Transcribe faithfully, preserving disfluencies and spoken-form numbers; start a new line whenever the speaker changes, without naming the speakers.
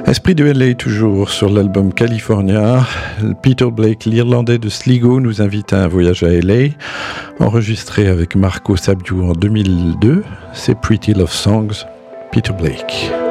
Esprit de L A toujours sur l'album California. Peter Blake, l'Irlandais de Sligo, nous invite à un voyage à L A. Enregistré avec Marco Sabbiu en deux mille deux, c'est Pretty Love Songs, Peter Blake.